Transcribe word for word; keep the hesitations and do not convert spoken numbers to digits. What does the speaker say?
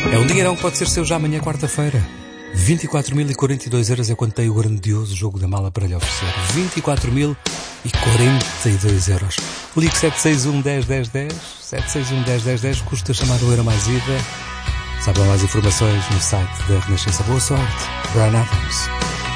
É um dinheirão que pode ser seu já amanhã, quarta-feira. vinte e quatro mil e quarenta e dois euros é quanto tem o grandioso jogo da mala para lhe oferecer. vinte e quatro mil e quarenta e dois euros. Ligue sete seis um, dez, dez, dez. sete seis um, dez, dez, dez. Custa chamar o Euro Mais I V A. Saibam mais informações no site da Renascença. Boa sorte. Brian Adams.